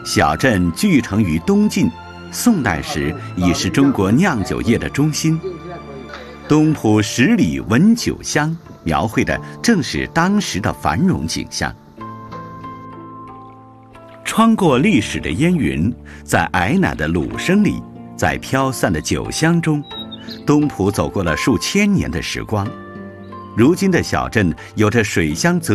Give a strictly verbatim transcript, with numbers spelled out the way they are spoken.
小镇据城于东晋，宋代时已是中国酿酒业的中心。东浦十里闻酒香，描绘的正是当时的繁荣景象。穿过历史的烟云，在矮奶的鲁声里，在飘散的酒香中，东浦走过了数千年的时光。如今的小镇有着水乡泽